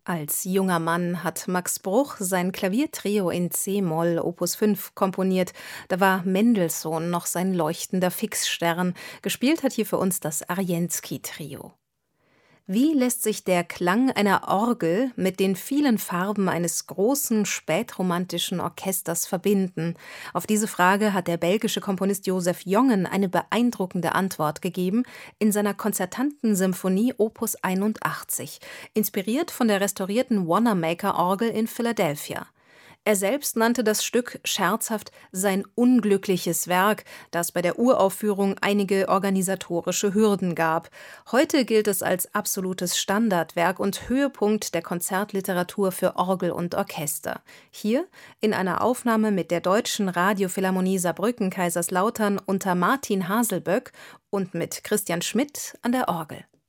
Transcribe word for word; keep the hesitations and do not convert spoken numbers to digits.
Als junger Mann hat Max Bruch sein Klaviertrio in c-Moll Opus fünf komponiert. Da war Mendelssohn noch sein leuchtender Fixstern. Gespielt hat hier für uns das Arjenski-Trio. Wie lässt sich der Klang einer Orgel mit den vielen Farben eines großen spätromantischen Orchesters verbinden? Auf diese Frage hat der belgische Komponist Joseph Jongen eine beeindruckende Antwort gegeben in seiner konzertanten Symphonie Opus einundachtzig, inspiriert von der restaurierten Wanamaker-Orgel in Philadelphia. Er selbst nannte das Stück scherzhaft sein unglückliches Werk, das bei der Uraufführung einige organisatorische Hürden gab. Heute gilt es als absolutes Standardwerk und Höhepunkt der Konzertliteratur für Orgel und Orchester. Hier in einer Aufnahme mit der Deutschen Radiophilharmonie Saarbrücken-Kaiserslautern unter Martin Haselböck und mit Christian Schmidt an der Orgel.